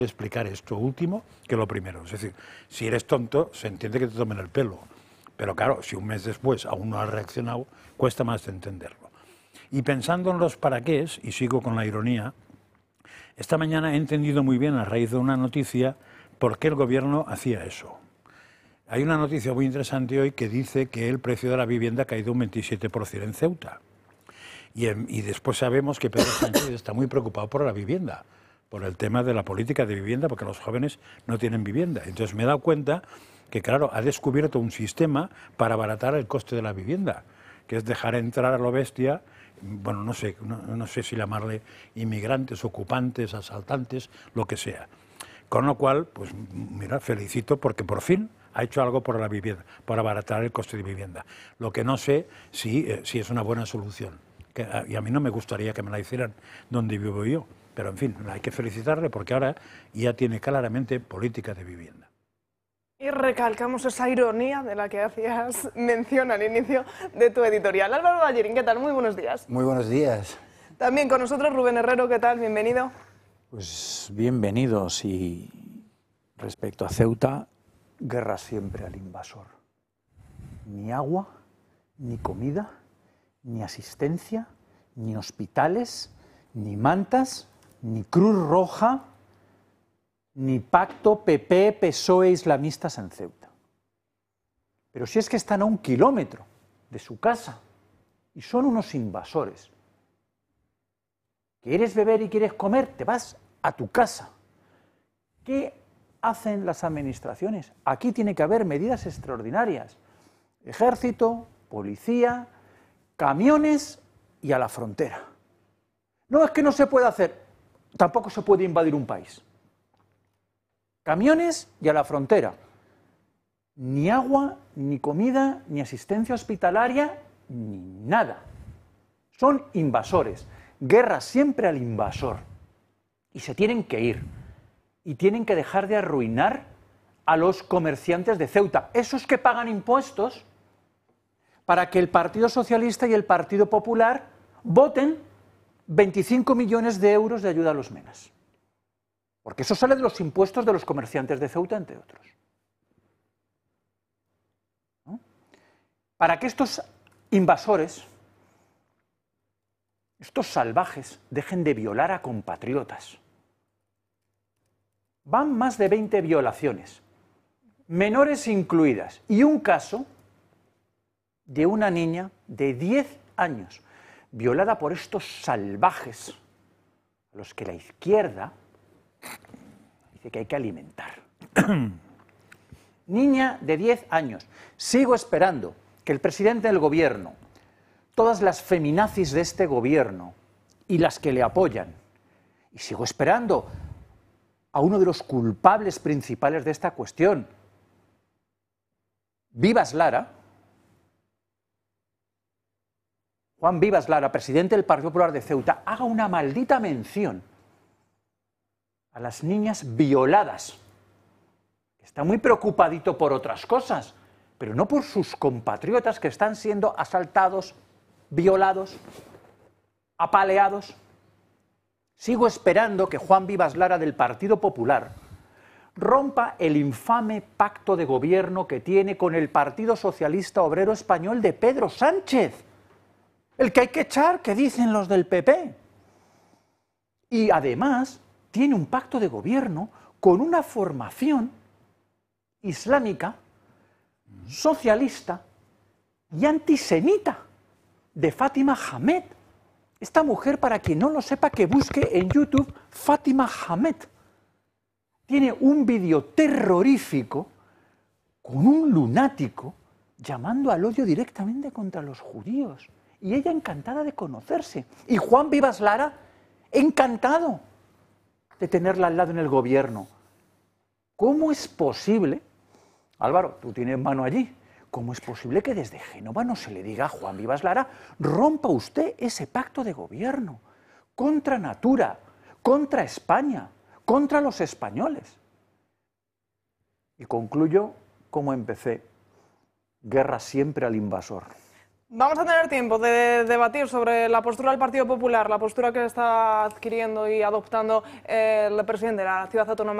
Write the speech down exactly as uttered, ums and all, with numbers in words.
explicar esto último que lo primero. Es decir, si eres tonto, se entiende que te tomen el pelo. Pero claro, si un mes después aún no has reaccionado, cuesta más entenderlo. Y pensando en los para qué, y sigo con la ironía, esta mañana he entendido muy bien, a raíz de una noticia, por qué el gobierno hacía eso. Hay una noticia muy interesante hoy que dice que el precio de la vivienda ha caído un veintisiete por ciento en Ceuta. Y, en, y después sabemos que Pedro Sánchez está muy preocupado por la vivienda, por el tema de la política de vivienda, porque los jóvenes no tienen vivienda. Entonces me he dado cuenta que, claro, ha descubierto un sistema para abaratar el coste de la vivienda, que es dejar entrar a lo bestia, bueno, no sé, no, no sé si llamarle inmigrantes, ocupantes, asaltantes, lo que sea. Con lo cual, pues mira, felicito porque por fin ha hecho algo por la vivienda, por abaratar el coste de vivienda. Lo que no sé si, eh, si es una buena solución. Que, y a mí no me gustaría que me la hicieran donde vivo yo, pero en fin, hay que felicitarle porque ahora ya tiene claramente política de vivienda. Y recalcamos esa ironía de la que hacías mención al inicio de tu editorial. Álvaro Ballerín, ¿qué tal? Muy buenos días. Muy buenos días. También con nosotros Rubén Herrero, ¿qué tal? Bienvenido. Pues bienvenidos, y respecto a Ceuta, guerra siempre al invasor. Ni agua, ni comida, ni asistencia, ni hospitales, ni mantas, ni Cruz Roja, ni pacto P P, P S O E, islamistas en Ceuta. Pero si es que están a un kilómetro de su casa y son unos invasores. ¿Quieres beber y quieres comer? Te vas a tu casa. ¿Qué hacen las administraciones? Aquí tiene que haber medidas extraordinarias. Ejército, policía, camiones y a la frontera. No es que no se pueda hacer, tampoco se puede invadir un país. Camiones y a la frontera. Ni agua, ni comida, ni asistencia hospitalaria, ni nada. Son invasores. Guerra siempre al invasor. Y se tienen que ir. Y tienen que dejar de arruinar a los comerciantes de Ceuta, esos que pagan impuestos para que el Partido Socialista y el Partido Popular voten veinticinco millones de euros de ayuda a los menas. Porque eso sale de los impuestos de los comerciantes de Ceuta, entre otros. ¿No? Para que estos invasores, estos salvajes, dejen de violar a compatriotas. Van más de veinte violaciones, menores incluidas, y un caso de una niña de diez años, violada por estos salvajes, a los que la izquierda dice que hay que alimentar. Niña de diez años. Sigo esperando que el presidente del gobierno, todas las feminazis de este gobierno y las que le apoyan, y sigo esperando a uno de los culpables principales de esta cuestión, Vivas Lara, Juan Vivas Lara, presidente del Partido Popular de Ceuta, haga una maldita mención a las niñas violadas. Está muy preocupadito por otras cosas, pero no por sus compatriotas que están siendo asaltados, violados, apaleados. Sigo esperando que Juan Vivas Lara del Partido Popular rompa el infame pacto de gobierno que tiene con el Partido Socialista Obrero Español de Pedro Sánchez. El que hay que echar, que dicen los del P P. Y además tiene un pacto de gobierno con una formación islámica, socialista y antisemita de Fátima Hamed. Esta mujer, para quien no lo sepa, que busque en YouTube Fátima Hamed. Tiene un vídeo terrorífico con un lunático llamando al odio directamente contra los judíos. Y ella encantada de conocerse. Y Juan Vivas Lara, encantado de tenerla al lado en el gobierno. ¿Cómo es posible, Álvaro, tú tienes mano allí, cómo es posible que desde Génova no se le diga a Juan Vivas Lara, rompa usted ese pacto de gobierno contra Natura, contra España, contra los españoles? Y concluyo como empecé, guerra siempre al invasor. Vamos a tener tiempo de debatir sobre la postura del Partido Popular, la postura que está adquiriendo y adoptando el presidente de la Ciudad Autónoma